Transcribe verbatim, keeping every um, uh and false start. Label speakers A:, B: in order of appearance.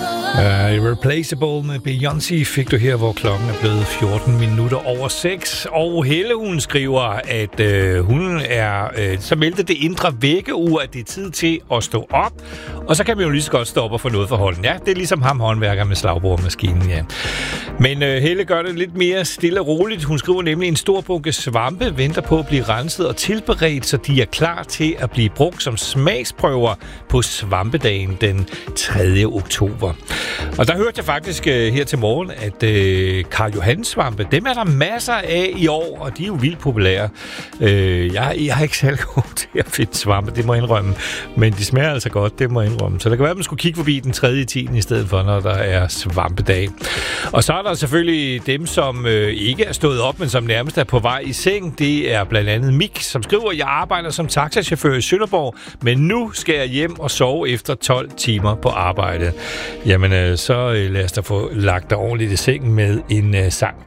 A: Uh, Irreplaceable med Beyoncé fik du her, hvor klokken er blevet fjorten minutter over seks. Og Helle, hun skriver, at øh, hun er... Øh, så meldte det indre vækkeur, at det er tid til at stå op. Og så kan vi jo lige så godt stå op og få noget for hånden. Ja, det er ligesom ham håndværker med slagbordmaskinen, ja. Men øh, Helle gør det lidt mere stille og roligt. Hun skriver nemlig, en stor bunke svampe venter på at blive renset og tilberedt, så de er klar til at blive brugt som smagsprøver på svampedagen den tredje oktober. Og der hørte jeg faktisk øh, her til morgen, at øh, Karl Johan svampe, dem er der masser af i år, og de er jo vildt populære. Øh, jeg, jeg er ikke særlig god til at finde svampe, det må jeg indrømme. Men de smager altså godt, det må jeg indrømme. Så det kan være, at man skulle kigge forbi den tredje tiende i stedet for, når der er svampedag. Og så er der selvfølgelig dem, som øh, ikke er stået op, men som nærmest er på vej i seng. Det er blandt andet Mik, som skriver, jeg arbejder som taxachauffør i Sønderborg, men nu skal jeg hjem og sove efter tolv timer på arbejde. Jamen, øh, så øh, lad os da få lagt dig ordentligt i sengen med en øh, sang